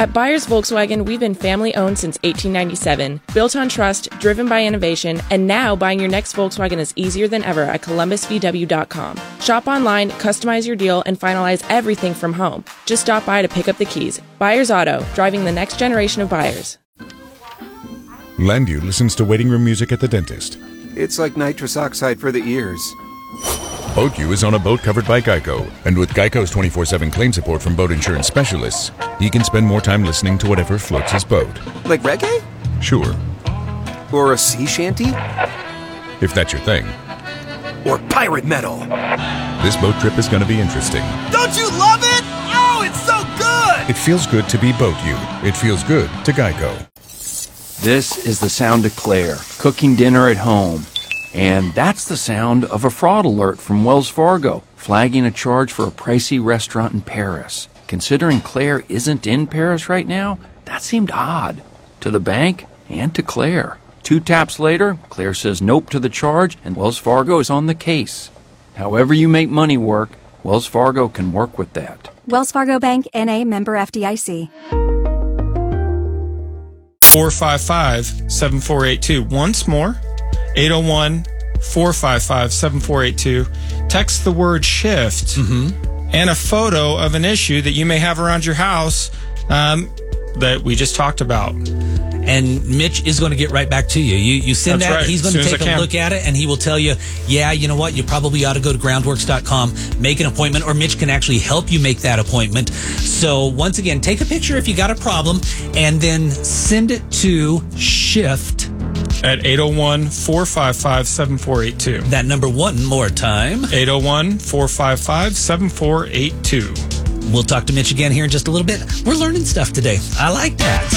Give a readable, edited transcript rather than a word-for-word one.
At Byers Volkswagen, we've been family-owned since 1897, built on trust, driven by innovation, and now buying your next Volkswagen is easier than ever at columbusvw.com. Shop online, customize your deal, and finalize everything from home. Just stop by to pick up the keys. Byers Auto, driving the next generation of buyers. Landu listens to waiting room music at the dentist. It's like nitrous oxide for the ears. BoatU is on a boat covered by Geico, and with Geico's 24/7 claim support from boat insurance specialists, he can spend more time listening to whatever floats his boat. Like reggae? Sure. Or a sea shanty? If that's your thing. Or pirate metal? This boat trip is going to be interesting. Don't you love it? Oh, it's so good! It feels good to be BoatU. It feels good to Geico. This is the sound of Claire, cooking dinner at home. And that's the sound of a fraud alert from Wells Fargo, flagging a charge for a pricey restaurant in Paris. Considering Claire isn't in Paris right now, that seemed odd. To the bank and to Claire. 2 taps later, Claire says nope to the charge, and Wells Fargo is on the case. However you make money work, Wells Fargo can work with that. Wells Fargo Bank, N.A., member FDIC. 455-7482. Once more, 801-455-7482. Text the word shift and a photo of an issue that you may have around your house that we just talked about. And Mitch is going to get right back to you. You send That's that, right. He's going to take a look at it, and he will tell you, yeah, you know what, you probably ought to go to groundworks.com, make an appointment, or Mitch can actually help you make that appointment. So once again, take a picture if you got a problem, and then send it to Shift at 801-455-7482. That number one more time. 801-455-7482. We'll talk to Mitch again here in just a little bit. We're learning stuff today. I like that.